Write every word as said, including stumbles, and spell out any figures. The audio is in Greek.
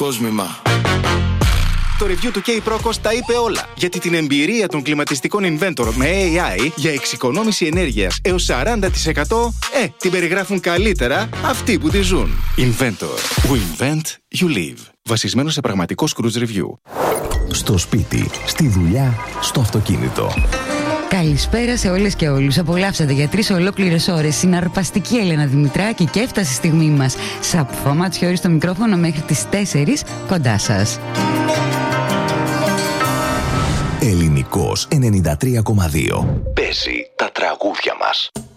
κόσμημα. Το review του K-Procos τα είπε όλα. Γιατί την εμπειρία των κλιματιστικών Inventor με έι άι για εξοικονόμηση ενέργειας έως σαράντα τοις εκατό ε, την περιγράφουν καλύτερα αυτοί που τη ζουν. Inventor. We invent, you live. Βασισμένο σε πραγματικό Cruise Review. Στο σπίτι, στη δουλειά, στο αυτοκίνητο. Καλησπέρα σε όλες και όλους. Απολαύσατε για τρεις ολόκληρες ώρες συναρπαστική Έλενα Δημητράκη και έφτασε η στιγμή μας. Σαπφό Ματσιώρη στο μικρόφωνο μέχρι τις τέσσερις κοντά σας. Ελληνικός ενενήντα τρία κόμμα δύο. Παίζει τα τραγούδια μας.